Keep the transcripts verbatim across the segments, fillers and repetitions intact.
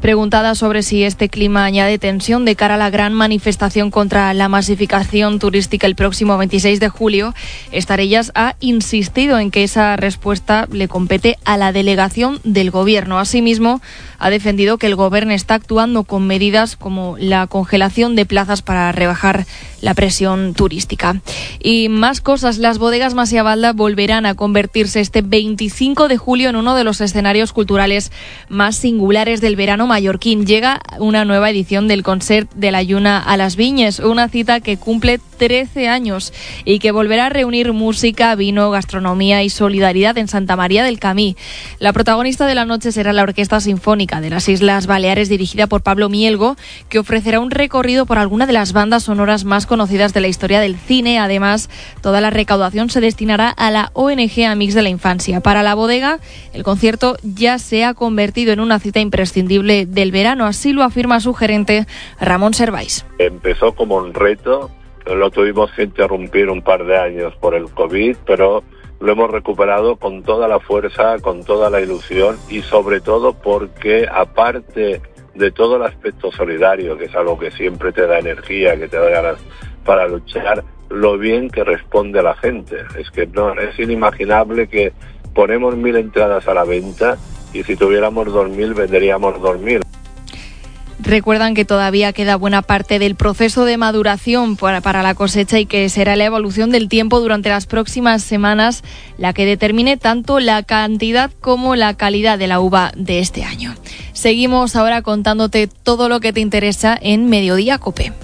Preguntada sobre si este clima añade tensión de cara a la gran manifestación contra la masificación turística el próximo veintiséis de julio, Estarellas ha insistido en que esa respuesta le compete a la delegación del Gobierno. Asimismo, ha defendido que el Gobierno está actuando con medidas como la congelación de plazas para rebajar la presión turística. Y más cosas, las bodegas Masiabalda volverán a convertirse este veinticinco de julio en uno de los escenarios culturales más singulares del verano mallorquín. Llega una nueva edición del Concert de la Lluna a las Viñes, una cita que cumple trece años y que volverá a reunir música, vino, gastronomía y solidaridad en Santa María del Camí. La protagonista de la noche será la Orquesta Sinfónica de las Islas Baleares, dirigida por Pablo Mielgo, que ofrecerá un recorrido por alguna de las bandas sonoras más conocidas de la historia del cine. Además, toda la recaudación se destinará a la O N G Amics de la Infancia. Para la bodega, el concierto ya se ha convertido en una cita imprescindible del verano, así lo afirma su gerente Ramón Servais. Empezó como un reto, lo tuvimos que interrumpir un par de años por el COVID, pero lo hemos recuperado con toda la fuerza, con toda la ilusión y sobre todo porque, aparte de todo el aspecto solidario, que es algo que siempre te da energía, que te da ganas para luchar, lo bien que responde la gente. Es que no es inimaginable que ponemos mil entradas a la venta y si tuviéramos dos mil venderíamos dos mil. Recuerdan que todavía queda buena parte del proceso de maduración para, para la cosecha y que será la evolución del tiempo durante las próximas semanas la que determine tanto la cantidad como la calidad de la uva de este año. Seguimos ahora contándote todo lo que te interesa en Mediodía COPE.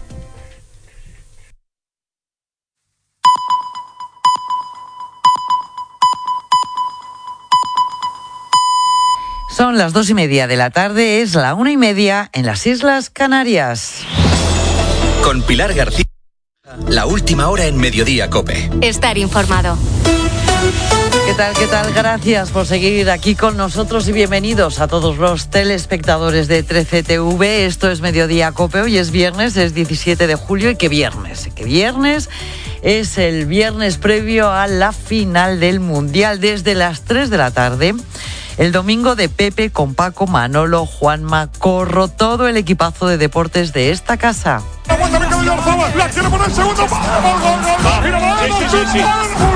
Son las dos y media de la tarde, es la una y media en las Islas Canarias. Con Pilar García, la última hora en Mediodía COPE. Estar informado. ¿Qué tal, qué tal? Gracias por seguir aquí con nosotros y bienvenidos a todos los telespectadores de trece T V. Esto es Mediodía COPE, hoy es viernes, es diecisiete de julio y qué viernes, qué viernes. Es el viernes previo a la final del Mundial desde las tres de la tarde. El domingo de Pepe con Paco, Manolo, Juanma, Corro, todo el equipazo de deportes de esta casa. La quiere poner segundo. Gol, gol, gol. Mira, va, sí, sí, sí.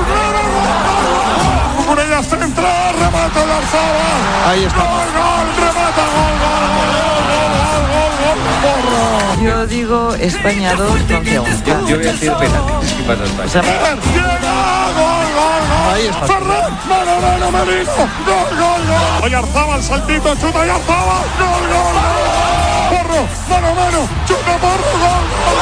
Por ella centra, remata el Arzabal. Ahí está. Gol, gol, remata, gol, gol, gol, gol, gol, gol, gol. Yo digo España dos, Francia uno. Yo, yo voy a decir penalti. ¿Qué pasa España? O sea, llega, gol, gol, gol. Ahí está. Ferran, mano, mano, Merino. Gol, gol, gol. Oye, Arzabal, saltito, chuta y Arzabal. Gol, gol, gol. Porro, mano, mano, chuta, porro, gol,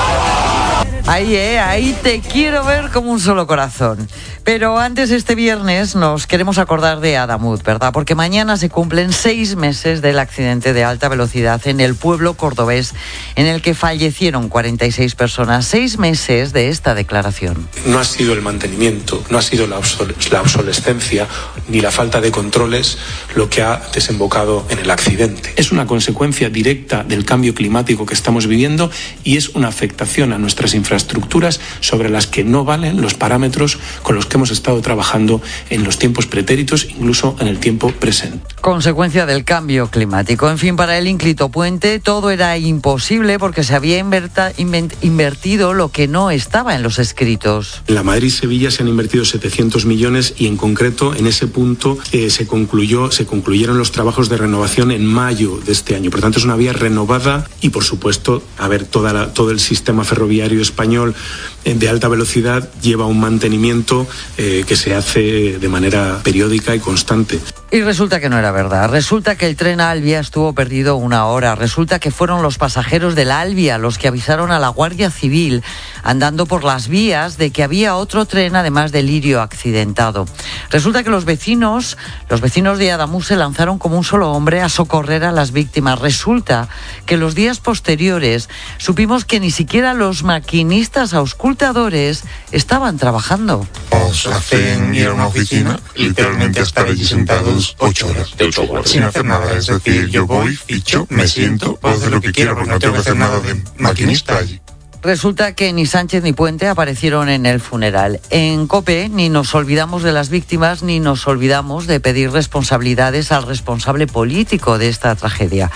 gol. Ahí, eh, ahí te quiero ver como un solo corazón. Pero antes, este viernes nos queremos acordar de Adamut, ¿verdad? Porque mañana se cumplen seis meses del accidente de alta velocidad en el pueblo cordobés en el que fallecieron cuarenta y seis personas. Seis meses de esta declaración. No ha sido el mantenimiento, no ha sido la, obsol- la obsolescencia ni la falta de controles lo que ha desembocado en el accidente. Es una consecuencia directa del cambio climático que estamos viviendo y es una afectación a nuestras infraestructuras sobre las que no valen los parámetros con los que hemos estado trabajando en los tiempos pretéritos, incluso en el tiempo presente. Consecuencia del cambio climático. En fin, para el ínclito puente todo era imposible porque se había inverta, invent, invertido lo que no estaba en los escritos. En la Madrid-Sevilla se han invertido setecientos millones y en concreto en ese punto eh, se concluyó, se concluyeron los trabajos de renovación en mayo de este año. Por tanto, es una vía renovada y, por supuesto, a ver, toda la, todo el sistema ferroviario español eh, de alta velocidad lleva un mantenimiento eh, que se hace de manera periódica y constante. Y resulta que no era verdad. Resulta que el tren Albia estuvo perdido una hora. Resulta que fueron los pasajeros del Albia los que avisaron a la Guardia Civil andando por las vías de que había otro tren además del Lirio accidentado. Resulta que los vecinos, los vecinos de Adamut se lanzaron como un solo hombre a socorrer a las víctimas. Resulta que los días posteriores supimos que ni siquiera los maquinistas auscultadores estaban trabajando. Nos hacen ir a una oficina, literalmente estar allí sentados ocho horas, de ocho horas, sin hacer nada. Es decir, yo voy, ficho, me siento, puedo hacer lo que quiera, porque no tengo que hacer nada de maquinista allí. Resulta que ni Sánchez ni Puente aparecieron en el funeral. En COPE ni nos olvidamos de las víctimas ni nos olvidamos de pedir responsabilidades al responsable político de esta tragedia.